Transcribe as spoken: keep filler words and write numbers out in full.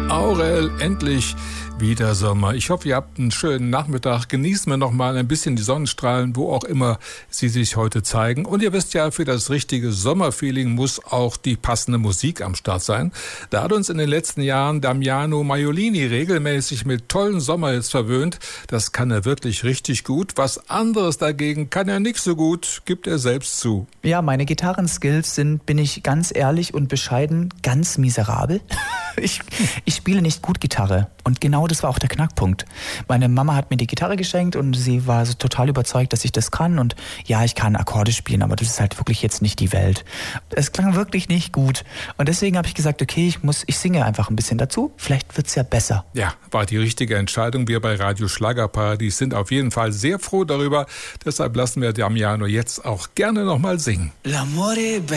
Aurel, endlich wieder Sommer. Ich hoffe, ihr habt einen schönen Nachmittag. Genießen wir noch mal ein bisschen die Sonnenstrahlen, wo auch immer sie sich heute zeigen. Und ihr wisst ja, für das richtige Sommerfeeling muss auch die passende Musik am Start sein. Da hat uns in den letzten Jahren Damiano Maiolini regelmäßig mit tollen Sommerhits verwöhnt. Das kann er wirklich richtig gut. Was anderes dagegen kann er nicht so gut, gibt er selbst zu. Ja, meine Gitarrenskills sind, bin ich ganz ehrlich und bescheiden, ganz miserabel. Ich, ich spiele nicht gut Gitarre und genau das war auch der Knackpunkt. Meine Mama hat mir die Gitarre geschenkt und sie war so total überzeugt, dass ich das kann und ja, ich kann Akkorde spielen, aber das ist halt wirklich jetzt nicht die Welt. Es klang wirklich nicht gut und deswegen habe ich gesagt, okay, ich muss, ich singe einfach ein bisschen dazu, vielleicht wird's ja besser. Ja, war die richtige Entscheidung. Wir bei Radio Schlagerparadies sind auf jeden Fall sehr froh darüber, deshalb lassen wir Damiano jetzt auch gerne nochmal singen. L'amore